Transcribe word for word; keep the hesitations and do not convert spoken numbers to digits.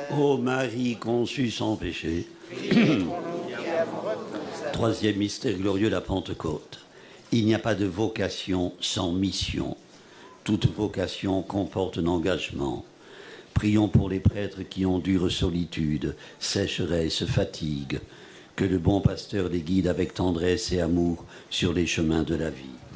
Ô Marie conçue sans péché. Troisième mystère glorieux, la Pentecôte. Il n'y a pas de vocation sans mission. Toute vocation comporte un engagement. Prions pour les prêtres qui endurent solitude, sécheresse, fatigue. Que le bon pasteur les guide avec tendresse et amour sur les chemins de la vie.